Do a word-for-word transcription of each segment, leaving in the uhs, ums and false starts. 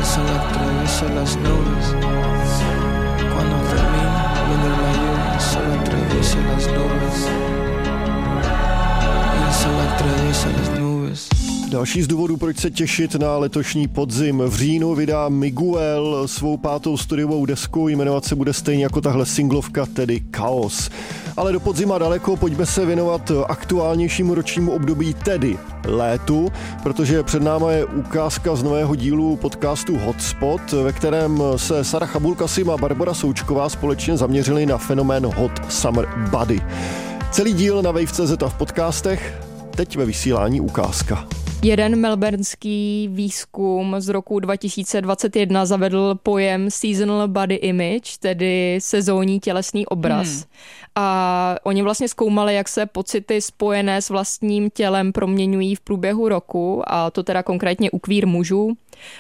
el sol atraviesa las nubes. Cuando termina, viene la lluvia, el sol atraviesa las nubes. Y el sol atraviesa las nubes. Další z důvodů, proč se těšit na letošní podzim. V říjnu vydá Miguel svou pátou studiovou desku, jmenovat se bude stejně jako tahle singlovka, tedy Chaos. Ale do podzima daleko, pojďme se věnovat aktuálnějšímu ročnímu období, tedy létu, protože před náma je ukázka z nového dílu podcastu Hotspot, ve kterém se Sara Chabul-Kasim a Barbora Součková společně zaměřili na fenomén Hot Summer Body. Celý díl na wave tečka cé zet a v podcastech, teď ve vysílání ukázka. Jeden melbournský výzkum z roku dva tisíce dvacet jedna zavedl pojem seasonal body image, tedy sezónní tělesný obraz. Hmm. A oni vlastně zkoumali, jak se pocity spojené s vlastním tělem proměňují v průběhu roku, a to teda konkrétně u queer mužů.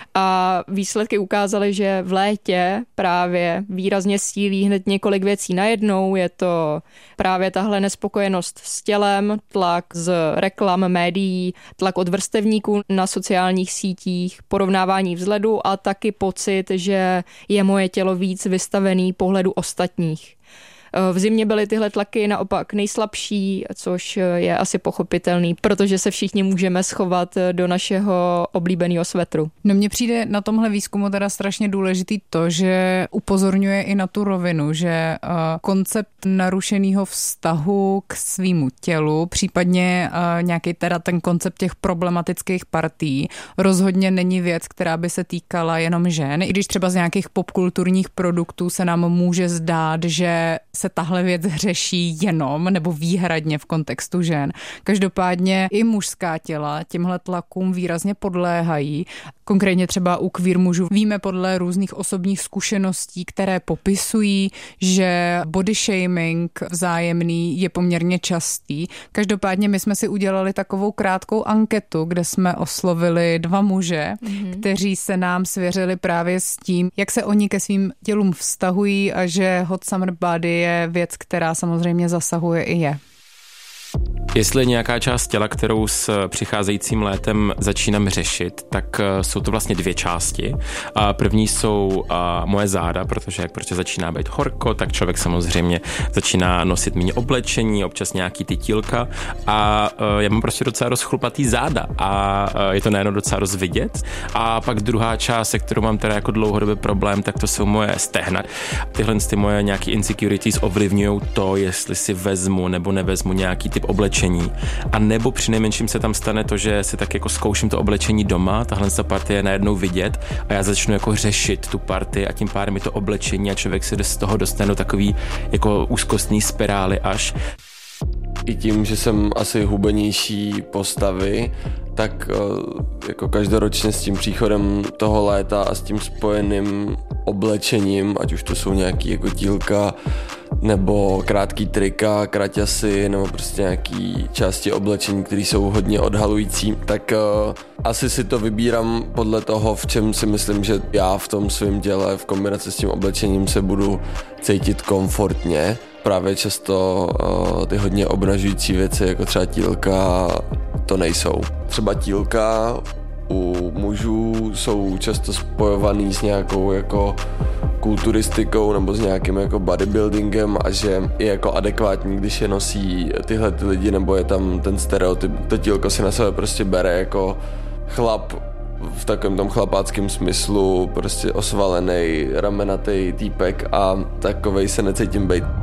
A výsledky ukázaly, že v létě právě výrazně sílí hned několik věcí najednou. Je to právě tahle nespokojenost s tělem, tlak z reklam, médií, tlak od vrstevníků na sociálních sítích, porovnávání vzhledu a taky pocit, že je moje tělo víc vystavený pohledu ostatních. V zimě byly tyhle tlaky naopak nejslabší, což je asi pochopitelný, protože se všichni můžeme schovat do našeho oblíbeného svetru. No mně přijde na tomhle výzkumu teda strašně důležitý to, že upozorňuje i na tu rovinu, že uh, koncept narušeného vztahu k svýmu tělu, případně uh, nějaký teda ten koncept těch problematických partí, rozhodně není věc, která by se týkala jenom žen, i když třeba z nějakých popkulturních produktů se nám může zdát, že se tahle věc řeší jenom nebo výhradně v kontextu žen. Každopádně i mužská těla těmhle tlakům výrazně podléhají. Konkrétně třeba u queer mužů víme podle různých osobních zkušeností, které popisují, že body shaming vzájemný je poměrně častý. Každopádně my jsme si udělali takovou krátkou anketu, kde jsme oslovili dva muže, mm-hmm. kteří se nám svěřili právě s tím, jak se oni ke svým tělům vztahují a že hot summer body je věc, která samozřejmě zasahuje i je. Jestli je nějaká část těla, kterou s přicházejícím létem začínám řešit, tak jsou to vlastně dvě části. A první jsou a, moje záda, protože jak prostě začíná být horko, tak člověk samozřejmě začíná nosit méně oblečení, občas nějaký tytílka a, a já mám prostě docela rozchlupatý záda a, a je to najednou docela rozvidět. A pak druhá část, se kterou mám teda jako dlouhodobý problém, tak to jsou moje stehna. Tyhle ty moje nějaký insecurities ovlivňují to, jestli si vezmu nebo nevezmu nějaký typ oblečení. A nebo přinejmenším se tam stane to, že si tak jako zkouším to oblečení doma, tahle partie je najednou vidět a já začnu jako řešit tu partii a tím pádem je to oblečení a člověk se z toho dostane do takový jako úzkostný spirály až. I tím, že jsem asi hubenější postavy, tak jako každoročně s tím příchodem toho léta a s tím spojeným oblečením, ať už to jsou nějaký jako dílka, nebo krátký trika, kraťasy, nebo prostě nějaký části oblečení, které jsou hodně odhalující, tak uh, asi si to vybírám podle toho, v čem si myslím, že já v tom svém těle v kombinaci s tím oblečením se budu cítit komfortně. Právě často uh, ty hodně obnažující věci, jako třeba tílka, to nejsou. Třeba tílka u mužů jsou často spojovaný s nějakou jako kulturistikou nebo s nějakým jako bodybuildingem a že je jako adekvátní, když je nosí tyhle ty lidi, nebo je tam ten stereotyp. To tílko si na sebe prostě bere jako chlap v takovém tom chlapáckém smyslu, prostě osvalený, ramenatý týpek a takovej se necítím být.